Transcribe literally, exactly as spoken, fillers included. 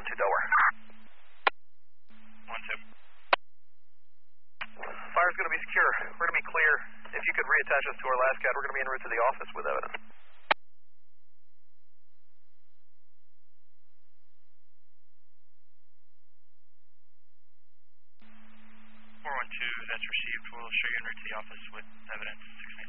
two Delaware. one two. Fire's going to be secure. We're going to be clear. If you could reattach us to our last cat, we're going to be en route to the office with evidence. four one two, that's received. We'll show you en route to the office with evidence.